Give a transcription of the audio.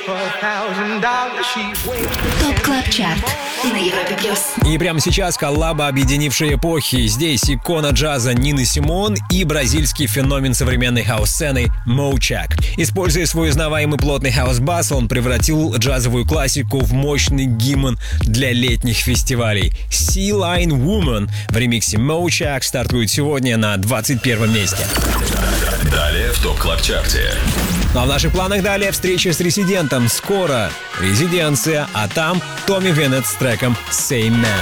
ТОП КЛАБ ЧАРТ на Европе плюс. И прямо сейчас коллаба, объединившая эпохи. Здесь икона джаза Нина Симон и бразильский феномен современной хаус-сцены Моучак. Используя свой узнаваемый плотный хаус-бас, он превратил джазовую классику в мощный гимн для летних фестивалей. Sea Lion Woman в ремиксе Моучак стартует сегодня на 21 месте. Далее в ТОП КЛАБ ЧАРТе. Ну а в наших планах далее встреча с резидентом. Скоро резиденция, а там Томми Веннет с треком Same Man.